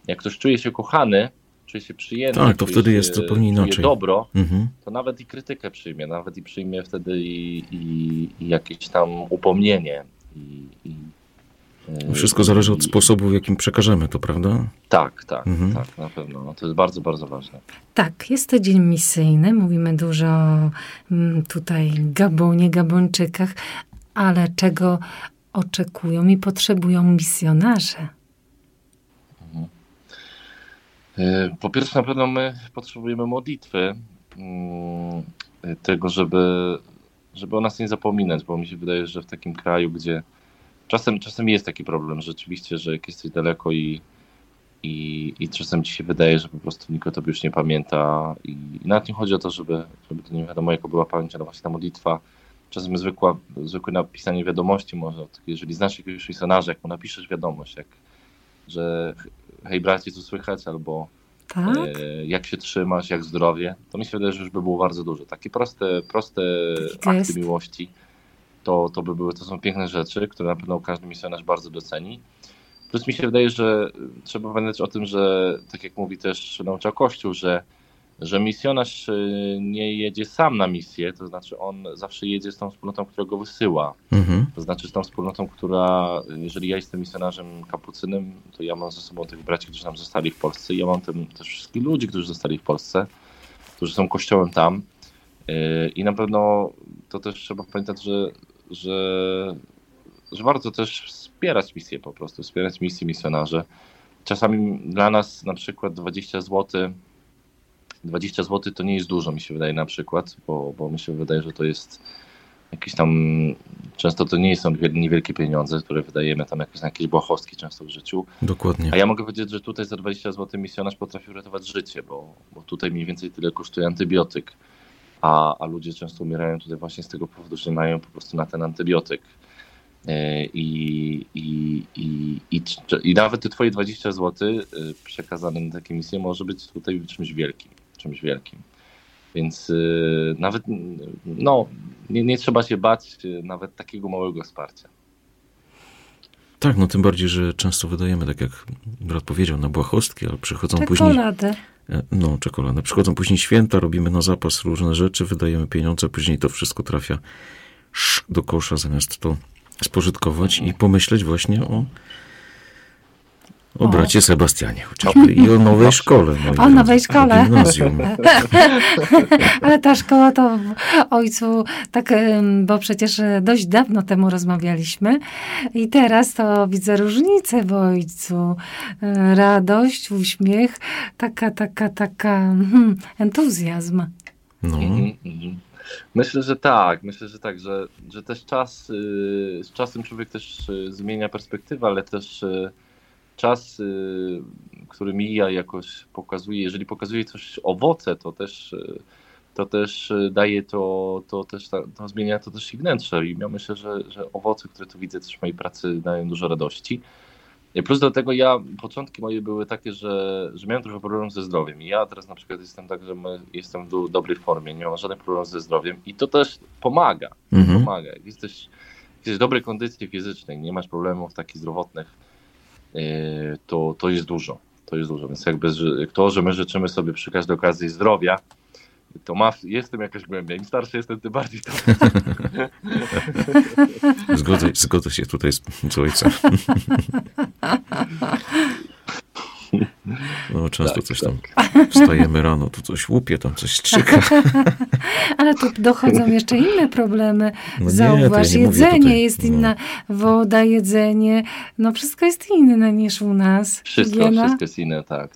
jak ktoś czuje się kochany, czuje się przyjęty, tak, to wtedy jest zupełnie inaczej. Czuje dobro, to nawet i krytykę przyjmie, nawet i przyjmie wtedy i jakieś tam upomnienie. Wszystko zależy od sposobu, w jakim przekażemy to, prawda? Tak, na pewno. No, to jest bardzo, bardzo ważne. Tak, jest to dzień misyjny, mówimy dużo o tutaj Gabonie, Gabończykach, ale czego oczekują i potrzebują misjonarze? Po pierwsze, na pewno my potrzebujemy modlitwy, tego, żeby o nas nie zapominać, bo mi się wydaje, że w takim kraju, gdzie czasem jest taki problem rzeczywiście, że jak jesteś daleko i czasem ci się wydaje, że po prostu nikt o tobie już nie pamięta i nawet nie chodzi o to, żeby to nie wiadomo jaka była pamięć, ale właśnie ta modlitwa, czasem zwykłe napisanie wiadomości może, jeżeli znasz jakiegoś misjonarza, jak mu napiszesz wiadomość, że hej bracie, co słychać, albo tak? Jak się trzymasz, jak zdrowie, to mi się wydaje, że już by było bardzo dużo. Takie proste akty miłości, to są piękne rzeczy, które na pewno każdy misjonarz bardzo doceni. Plus mi się wydaje, że trzeba pamiętać o tym, że tak jak mówi też naucza Kościół, że misjonarz nie jedzie sam na misję, to znaczy on zawsze jedzie z tą wspólnotą, która go wysyła. To znaczy z tą wspólnotą, która, jeżeli ja jestem misjonarzem kapucynem, to ja mam ze sobą tych braci, którzy nam zostali w Polsce i ja mam też wszystkich ludzi, którzy zostali w Polsce, którzy są kościołem tam. I na pewno to też trzeba pamiętać, że warto też wspierać misję po prostu, wspierać misję misjonarze. Czasami dla nas na przykład 20 zł to nie jest dużo, mi się wydaje na przykład, bo mi się wydaje, że to jest jakieś tam, często to nie są niewielkie pieniądze, które wydajemy tam na jakieś błahostki często w życiu. Dokładnie. A ja mogę powiedzieć, że tutaj za 20 zł misjonarz potrafi uratować życie, bo tutaj mniej więcej tyle kosztuje antybiotyk, a ludzie często umierają tutaj właśnie z tego powodu, że mają po prostu na ten antybiotyk. I nawet te twoje 20 zł przekazane na takie misje może być tutaj czymś wielkim. Więc nawet nie trzeba się bać nawet takiego małego wsparcia. Tak, no tym bardziej, że często wydajemy, tak jak brat powiedział, na błahostki, ale przychodzą czekoladę. Później... No, czekoladę. Przychodzą później święta, robimy na zapas różne rzeczy, wydajemy pieniądze, później to wszystko trafia do kosza, zamiast to spożytkować i pomyśleć właśnie o bracie Sebastianie chociażby i o nowej szkole. O nowej szkole. Gimnazjum. Ale ta szkoła to ojcu, tak, bo przecież dość dawno temu rozmawialiśmy i teraz to widzę różnicę w ojcu. Radość, uśmiech, taka entuzjazm. No. Myślę, że tak, że też z czasem człowiek też zmienia perspektywę, ale też czas, który mija, jakoś pokazuje, jeżeli pokazuje coś owoce, to też daje to zmienia to też i wnętrze i ja myślę, że owoce, które tu widzę też w mojej pracy dają dużo radości. Plus do tego początki moje były takie, że miałem trochę problemów ze zdrowiem i ja teraz na przykład jestem tak, że jestem w dobrej formie, nie mam żadnych problemów ze zdrowiem i to też pomaga. Pomaga. Jak jesteś w dobrej kondycji fizycznej, nie masz problemów takich zdrowotnych, to jest dużo. Więc jakby to, że my życzymy sobie przy każdej okazji zdrowia, to jestem jakaś głębia. Im starszy jestem, tym bardziej to. Zgodzę się tutaj z ojcem. No, często coś tam wstajemy rano, tu coś łupie, tam coś strzyka. Ale tu dochodzą jeszcze inne problemy. No zauważ, jedzenie jest inna, woda, jedzenie, no wszystko jest inne niż u nas. Wszystko jest inne, tak.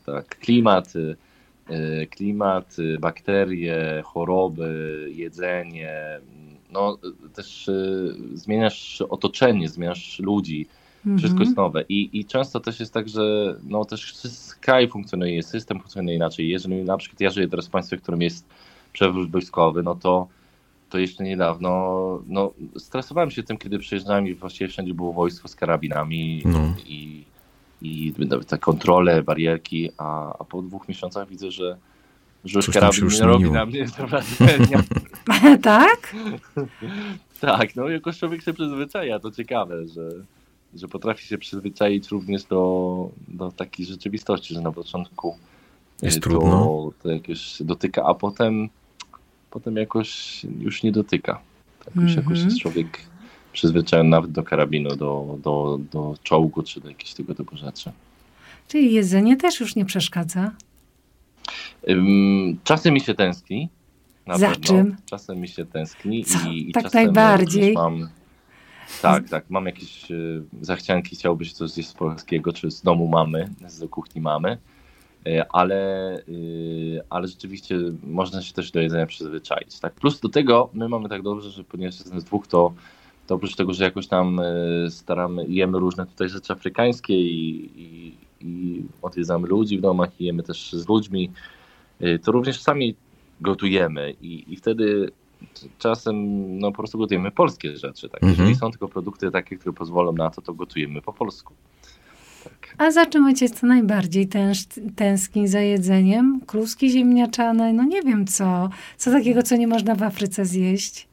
Klimat, bakterie, choroby, jedzenie, no też zmieniasz otoczenie, zmieniasz ludzi, wszystko jest nowe i często też jest tak, że no też kraj funkcjonuje, system funkcjonuje inaczej. Jeżeli na przykład ja żyję teraz w państwie, w którym jest przewrót wojskowy, no to jeszcze niedawno stresowałem się tym, kiedy przyjeżdżałem i właściwie wszędzie było wojsko z karabinami i te kontrole, barierki, a po 2 miesiącach widzę, że już karabin nie robi na mnie wrażenia. Tak? Tak, no jakoś człowiek się przyzwyczaja, to ciekawe, że potrafi się przyzwyczaić również do takiej rzeczywistości, że na początku jest trudno. To jakoś dotyka, a potem jakoś już nie dotyka. Tak już jakoś jest człowiek przyzwyczajony nawet do karabinu, do czołgu, czy do jakichś tego typu rzeczy. Czyli jedzenie też już nie przeszkadza? Czasem mi się tęskni. Za pewno. Czym? Czasem mi się tęskni. I tak czasem najbardziej. Tak, mam jakieś zachcianki, chciałbyś coś zjeść z polskiego, czy z domu mamy, z kuchni mamy, ale rzeczywiście można się też do jedzenia przyzwyczaić. Tak? Plus do tego my mamy tak dobrze, że ponieważ jest nas dwóch, to oprócz tego, że jakoś tam jemy różne tutaj rzeczy afrykańskie i odwiedzamy ludzi w domach i jemy też z ludźmi, to również sami gotujemy i wtedy czasem po prostu gotujemy polskie rzeczy. Tak? Jeżeli są tylko produkty takie, które pozwolą na to gotujemy po polsku. Tak. A za czym ojciec co najbardziej tęskni za jedzeniem? Kluski ziemniaczane? No nie wiem co. Co takiego, co nie można w Afryce zjeść?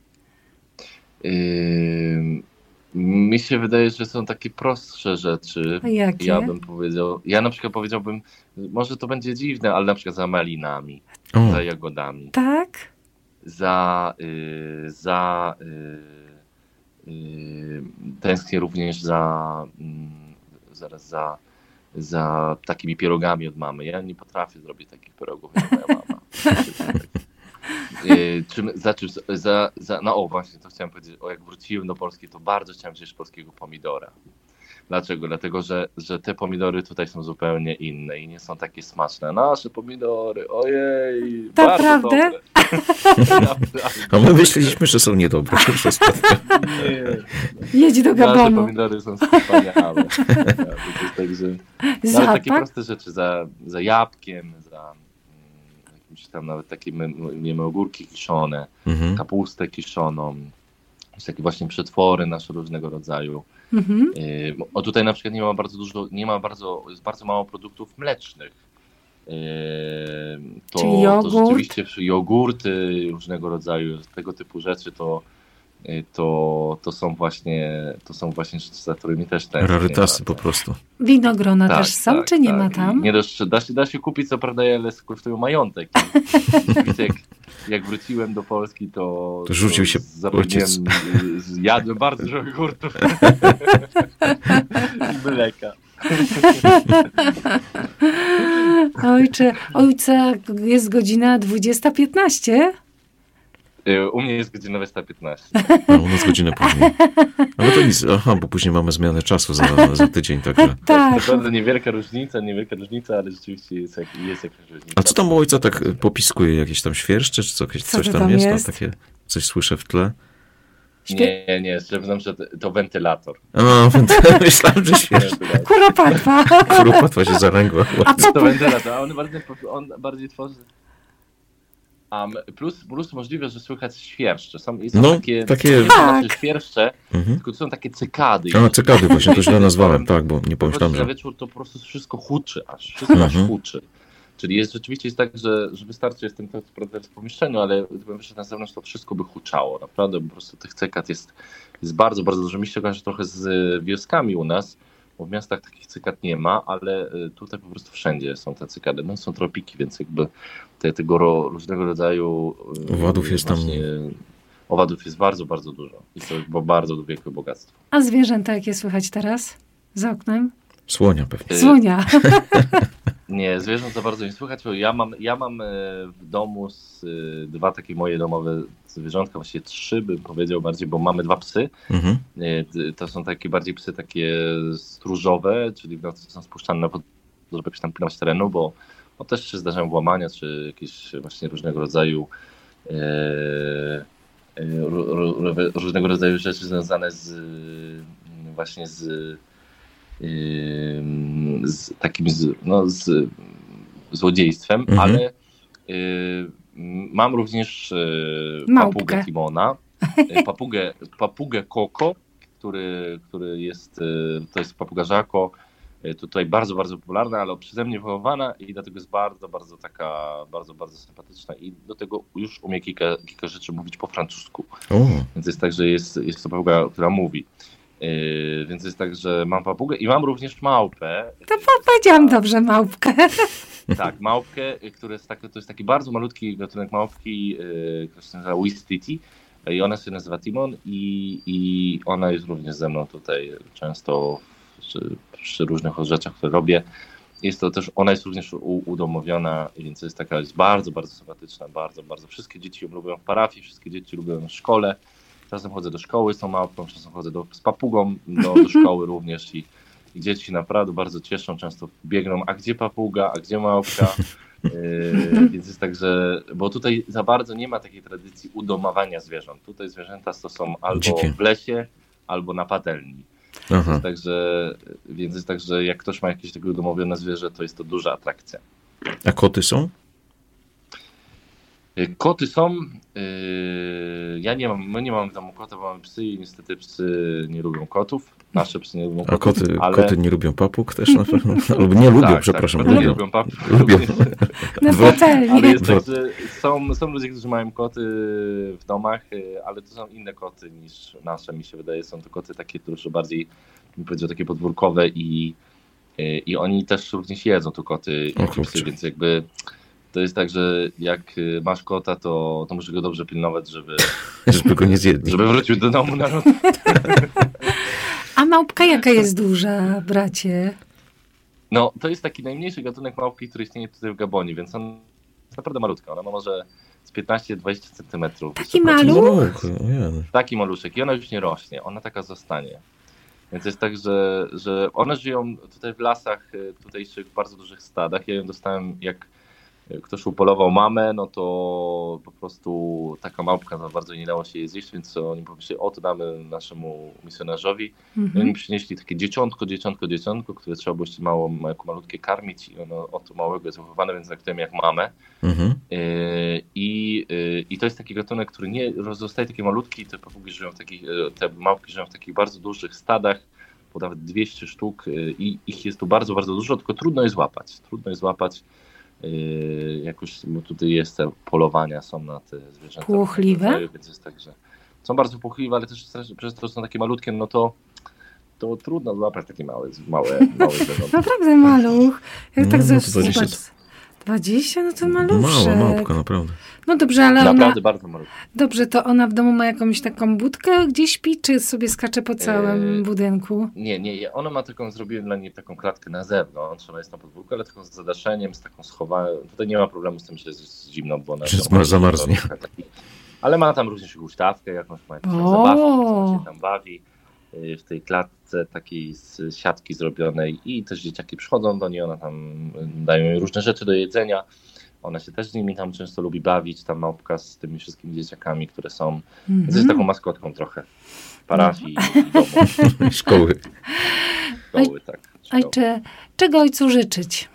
Mi się wydaje, że są takie prostsze rzeczy. A jakie? Ja na przykład powiedziałbym, może to będzie dziwne, ale na przykład za malinami, za jagodami. Tak? Tęsknię również za takimi pierogami od mamy. Ja nie potrafię zrobić takich pierogów jak moja mama. Właśnie to chciałem powiedzieć. Jak wróciłem do Polski, to bardzo chciałem zjeść polskiego pomidora. Dlaczego? Dlatego, że te pomidory tutaj są zupełnie inne i nie są takie smaczne. Nasze pomidory, ojej, bardzo dobre. A my myśleliśmy, że są niedobre. Jedź do Gabonu. Nasze pomidory są wspaniałe. Nawet takie proste rzeczy, za jabłkiem, za jakimś tam nawet takie, jemy ogórki kiszone, kapustę kiszoną, takie właśnie przetwory nasze różnego rodzaju. Tutaj na przykład jest bardzo mało produktów mlecznych. To rzeczywiście jogurty różnego rodzaju, tego typu rzeczy, to są właśnie rzeczy, za którymi też tęsknię. Rarytasy po prostu. Winogrona też są, czy nie ma tam? Nie, da się kupić, co prawda, ale kosztują majątek. Jak wróciłem do Polski, to rzucił się ojciec. Jadłem bardzo dużo jogurtów i mleka. Ojca jest godzina 20:15. U mnie jest godzina 20:15. A u nas godzinę później. Ale to nic, bo później mamy zmianę czasu za tydzień. Także. Tak. Naprawdę niewielka różnica, ale rzeczywiście jest jakaś różnica. A co tam u ojca tak popiskuje? Jakieś tam świerszcze, czy coś tam jest? Tam takie, coś słyszę w tle? Nie, stwierdzam, że to wentylator. Myślałem, że świerszcze. Kuropatwa się zalęgła. To wentylator, a on bardziej tworzy... Plus możliwe, że słychać świerszcze. Są takie świerszcze, tylko to są takie cykady. Cykady właśnie, to źle nazwałem, tak, bo nie pomyślałem, że... Na wieczór to po prostu wszystko huczy, wszystko aż huczy. Czyli rzeczywiście jest tak, że wystarczy, jestem w pomieszczeniu, ale gdybym wyszedł na zewnątrz, to wszystko by huczało. Naprawdę po prostu tych cykad jest bardzo, bardzo dużo. Mi się kojarzy trochę z wioskami u nas, bo w miastach takich cykad nie ma, ale tutaj po prostu wszędzie są te cykady. No są tropiki, więc jakby tego różnego rodzaju owadów jest tam. Owadów jest bardzo, bardzo dużo. I to jest bardzo wielkie bogactwo. A zwierzęta jakie słychać teraz za oknem? Słonia pewnie. Słonia. Nie, zwierząt za bardzo nie słychać. Ja mam w domu dwa takie moje domowe zwierzątka, właściwie 3 bym powiedział bardziej, bo mamy 2 psy. To są takie bardziej psy takie stróżowe, czyli w nocy są spuszczane na podwórze, żeby jakoś tam pilnować terenu, bo też się zdarzają włamania, czy jakieś właśnie różnego rodzaju rzeczy związane właśnie z takim z złodziejstwem, ale mam również papugę Timona, papugę Koko, który jest, to jest papuga Żako, tutaj bardzo, bardzo popularna, ale przeze mnie wychowana i dlatego jest bardzo, bardzo taka, bardzo, bardzo sympatyczna i do tego już umie kilka rzeczy mówić po francusku. Więc jest tak, że jest to papuga, która mówi. Więc jest tak, że mam papugę i mam również małpę. To powiedziałam dobrze, małpkę. Tak, małpkę, to jest taki bardzo malutki gatunek małpki, który się nazywa Ouistiti i ona się nazywa Timon i ona jest również ze mną tutaj często przy różnych rzeczach, które robię. Ona jest również udomowiona, więc jest bardzo, bardzo sympatyczna, bardzo, bardzo. Wszystkie dzieci ją lubią w parafii, wszystkie dzieci lubią ją w szkole. Czasem chodzę do szkoły z tą małpką, czasem chodzę z papugą do szkoły również i dzieci naprawdę bardzo cieszą, często biegną, a gdzie papuga, a gdzie małpka? Więc jest tak, że bo tutaj za bardzo nie ma takiej tradycji udomowania zwierząt. Tutaj zwierzęta to są albo w lesie, albo na patelni. Więc jest tak, że jak ktoś ma jakieś takie udomowione zwierzę, to jest to duża atrakcja. A koty są? Koty są. My nie mamy w domu kota, bo mamy psy i niestety psy nie lubią kotów. Nasze psy nie lubią kotów. A koty nie lubią papug też na pewno? Albo nie lubią, przepraszam. Nie lubią papug. Lubią. Na patelni. Ale jest tak, że są ludzie, którzy mają koty w domach, ale to są inne koty niż nasze, mi się wydaje. Są to koty takie troszkę bardziej, bym powiedział, takie podwórkowe i oni też również jedzą tu koty i psy, więc jakby to jest tak, że jak masz kota, to musisz go dobrze pilnować, żeby go nie zjedli. Żeby wrócił do domu na noc. A małpka jaka jest duża, bracie? No, to jest taki najmniejszy gatunek małpki, który istnieje tutaj w Gabonie, więc on jest naprawdę malutka. Ona ma może z 15-20 centymetrów. Taki maluch? Taki maluszek i ona już nie rośnie, ona taka zostanie. Więc jest tak, że one żyją tutaj w lasach tutejszych w bardzo dużych stadach. Ja ją dostałem, jak ktoś upolował mamę, no to po prostu taka małpka za bardzo nie dało się jej zjeść, więc oni pomyśleli, to damy naszemu misjonarzowi. I oni przynieśli takie dzieciątko, które trzeba było jeszcze malutkie karmić i ono od małego jest wychowane, więc traktujemy jak mamę. I to jest taki gatunek, który nie zostaje taki malutki, te małpki żyją w takich bardzo dużych stadach, po nawet 200 sztuk i ich jest tu bardzo, bardzo dużo, tylko trudno je złapać. Jakoś, bo tutaj jest te polowania, są na te zwierzęta. Płochliwe? Więc jest tak, że są bardzo płochliwe, ale też przez to są takie malutkie, no to trudno złapać takie małe zwierzęta. Naprawdę maluch. Jak tak 20, no to maluszek. Mała małpka, naprawdę. No dobrze, ale naprawdę bardzo malutka. Dobrze, to ona w domu ma jakąś taką budkę, gdzie śpi, czy sobie skacze po całym budynku? Nie. Ona ma taką, zrobiłem dla niej taką klatkę na zewnątrz, ona jest na podwórku, ale taką z zadaszeniem, z taką schowaniem. Tutaj nie ma problemu z tym, że jest zimno, bo ona zamarznie. Ale ma tam również huśtawkę, jakąś ma jakieś zabawki, co się tam bawi. W tej klatce takiej z siatki zrobionej i też dzieciaki przychodzą do niej, ona tam dają jej różne rzeczy do jedzenia. Ona się też z nimi tam często lubi bawić, ta małpka z tymi wszystkimi dzieciakami, które są. Więc jest taką maskotką trochę parafii i domu. Szkoły, tak. Czego ojcu życzyć?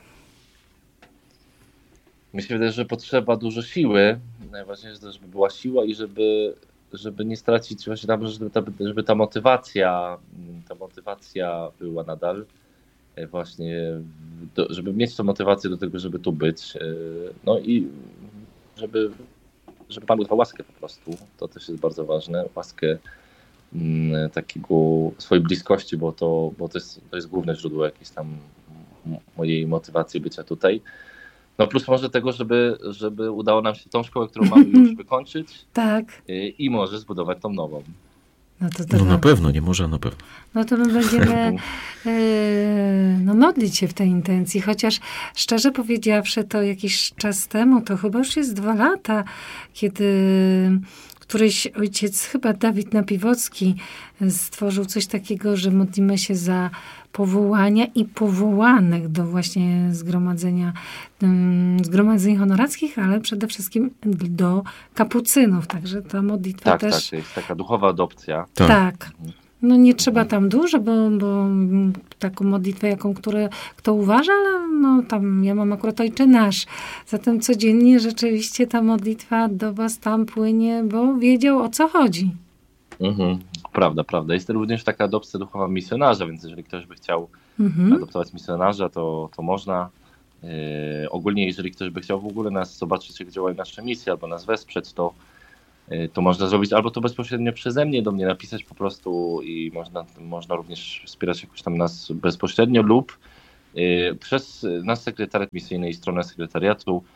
Mi się wydaje, że potrzeba dużo siły. Najważniejsze, żeby była siła i żeby nie stracić właśnie tam, żeby ta motywacja była nadal właśnie, żeby mieć tą motywację do tego, żeby tu być, no i żeby Pan Bóg dał łaskę po prostu, to też jest bardzo ważne, łaskę takiego swojej bliskości, bo to jest główne źródło jakiejś tam mojej motywacji bycia tutaj. No plus może tego, żeby udało nam się tą szkołę, którą mamy już wykończyć. Tak. I może zbudować tą nową. No na pewno, nie może, na pewno. No to my będziemy modlić się w tej intencji, chociaż szczerze powiedziawszy to jakiś czas temu, to chyba już jest 2 lata, kiedy któryś ojciec, chyba Dawid Napiwocki, stworzył coś takiego, że modlimy się za powołania i powołanych do właśnie zgromadzeń honorackich, ale przede wszystkim do kapucynów. Także ta modlitwa też... Tak, to jest taka duchowa adopcja. Tak. No nie trzeba tam dużo, bo taką modlitwę, kto uważa, ale no tam ja mam akurat Ojcze Nasz. Zatem codziennie rzeczywiście ta modlitwa do was tam płynie, bo wiedział, o co chodzi. Prawda. Jest również taka adopcja duchowa misjonarza, więc jeżeli ktoś by chciał adoptować misjonarza, to można. Ogólnie jeżeli ktoś by chciał w ogóle nas zobaczyć, jak działają nasze misje, albo nas wesprzeć, to to można zrobić albo to bezpośrednio przeze mnie, do mnie napisać po prostu i można również wspierać jakoś tam nas bezpośrednio lub przez nasz sekretariat misyjny i stronę sekretariatu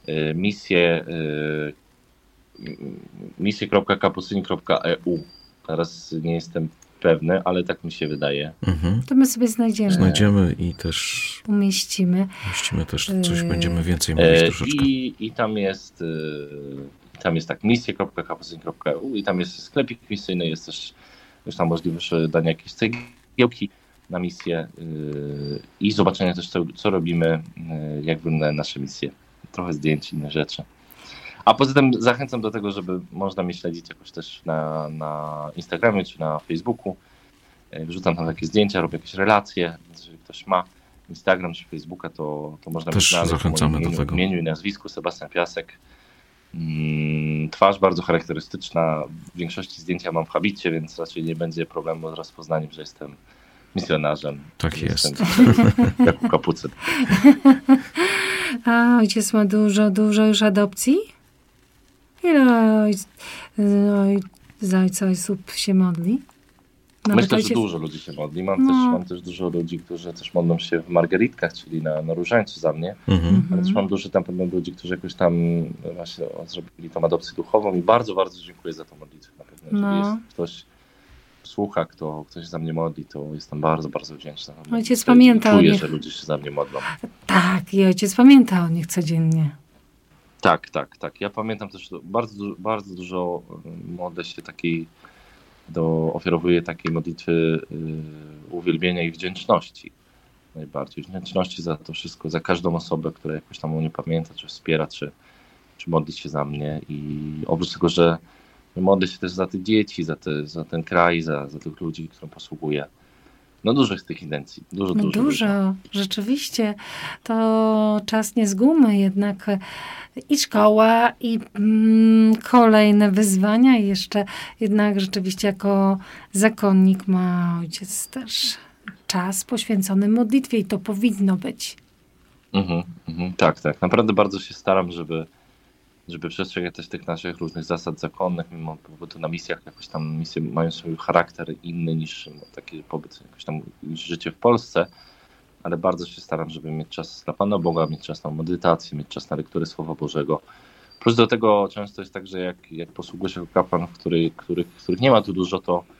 misje.kapucyni.eu. Teraz nie jestem pewny, ale tak mi się wydaje. To my sobie znajdziemy i też umieścimy też coś, będziemy więcej mówić troszeczkę. I tam jest tak misje.kapucyni.eu i tam jest sklepik misyjny, jest też już tam możliwość dania jakiejś cegiełki na misję i zobaczenia też, co robimy, jak wyglądają nasze misje. Trochę zdjęć, inne rzeczy. A poza tym zachęcam do tego, żeby można mnie śledzić jakoś też na Instagramie czy na Facebooku. Wrzucam tam takie zdjęcia, robię jakieś relacje. Więc jeżeli ktoś ma Instagram czy Facebooka, to można też mnie znaleźć zachęcamy do tego. W imieniu i nazwisku Sebastian Piasek. Twarz bardzo charakterystyczna. W większości zdjęcia mam w habicie, więc raczej nie będzie problemu z rozpoznaniem, że jestem misjonarzem. Tak jest. Jak u Kapucyn. A ojciec ma dużo już adopcji? Ile ojców się modli? Myślę, że dużo ludzi się modli. Mam też dużo ludzi, którzy też modlą się w Margeritkach, czyli na różańcu za mnie. Ale też mam dużo tam ludzi, którzy jakoś tam właśnie zrobili tą adopcję duchową i bardzo, bardzo dziękuję za tą modlitwę. Na pewno, jeżeli jest ktoś słucha, ktoś za mnie modli, to jestem bardzo, bardzo wdzięczny. Ojciec pamięta o nich. Czuję, że ludzie się za mnie modlą. Tak, i ojciec pamięta o nich codziennie. Tak. Ja pamiętam też, bardzo dużo modlę się ofiarowuję takiej modlitwy uwielbienia i wdzięczności. Najbardziej wdzięczności za to wszystko, za każdą osobę, która jakoś tam o mnie pamięta, czy wspiera, czy modli się za mnie. I oprócz tego, że modlę się też za te dzieci, za ten kraj, za tych ludzi, którym posługuję. No dużo jest tych intencji. Dużo. Rzeczywiście. To czas nie z gumy, jednak i szkoła, i kolejne wyzwania, i jeszcze jednak rzeczywiście jako zakonnik ma ojciec też czas poświęcony modlitwie i to powinno być. Tak. Naprawdę bardzo się staram, żeby przestrzegać też tych naszych różnych zasad zakonnych, mimo pobytu na misjach, jakoś tam misje mają swój charakter inny niż taki pobyt, jakoś tam niż życie w Polsce, ale bardzo się staram, żeby mieć czas dla Pana Boga, mieć czas na medytację, mieć czas na lekturę Słowa Bożego. Plus do tego często jest tak, że jak posługuję się jako kapłan, których nie ma tu dużo,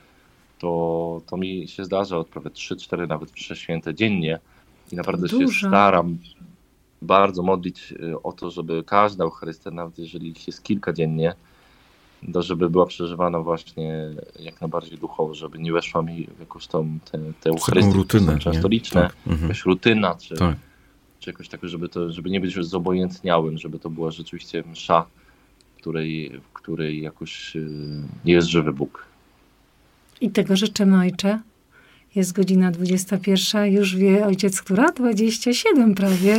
to mi się zdarza odprawiać 3-4 nawet msze święte dziennie i naprawdę się staram bardzo modlić o to, żeby każda Eucharystia, nawet jeżeli ich jest kilka dziennie, żeby była przeżywana właśnie jak najbardziej duchowo, żeby nie weszła mi w jakąś te Eucharystie, które są często liczne, tak. Jakaś rutyna, czy jakoś takie, żeby nie być zobojętniałym, żeby to była rzeczywiście msza, w której jakoś jest żywy Bóg. I tego życzymy, Ojcze. Jest godzina 21, już wie ojciec, która? 27 prawie.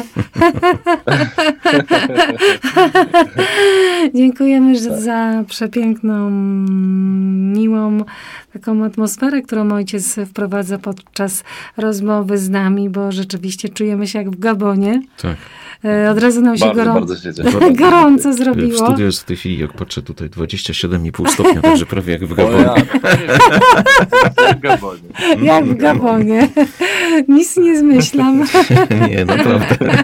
Dziękujemy za przepiękną, miłą taką atmosferę, którą ojciec wprowadza podczas rozmowy z nami, bo rzeczywiście czujemy się jak w Gabonie. Tak. Od razu nam się gorąco zrobiło. W studiu jest w tej chwili, jak patrzę tutaj, 27,5 stopnia, także prawie jak w Gabonie. Jak w Gabonie. Nic nie zmyślam. Nie, naprawdę.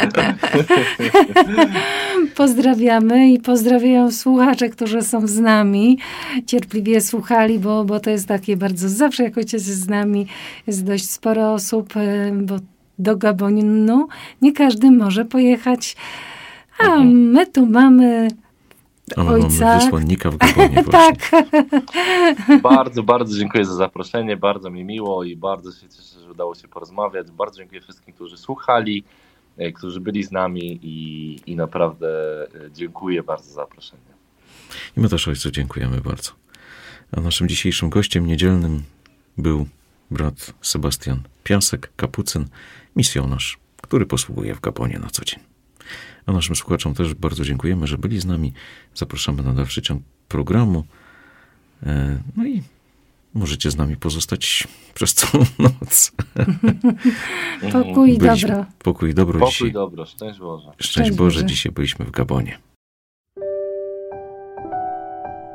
Pozdrawiamy i pozdrawiam słuchacze, którzy są z nami. Cierpliwie słuchali, bo to jest takie bardzo, zawsze jak ojciec jest z nami, jest dość sporo osób, bo do Gabonu nie każdy może pojechać. A my tu mamy ojca. Mamy wysłannika w Gabonie właśnie. Tak. Bardzo, bardzo dziękuję za zaproszenie. Bardzo mi miło i bardzo się cieszę, że udało się porozmawiać. Bardzo dziękuję wszystkim, którzy słuchali, którzy byli z nami i naprawdę dziękuję bardzo za zaproszenie. I my też, ojcu, dziękujemy bardzo. A naszym dzisiejszym gościem niedzielnym był brat Sebastian Piasek, kapucyn, misjonarz, który posługuje w Gabonie na co dzień. A naszym słuchaczom też bardzo dziękujemy, że byli z nami. Zapraszamy na dalszy ciąg programu. No i możecie z nami pozostać przez całą noc. Pokój i dobro. Pokój i dobro. Pokój i dobro. Szczęść Boże. Szczęść Boże. Dzisiaj byliśmy w Gabonie.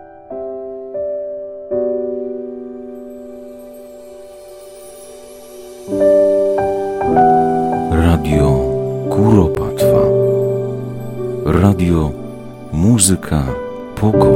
Radio Muzyka Pogoda.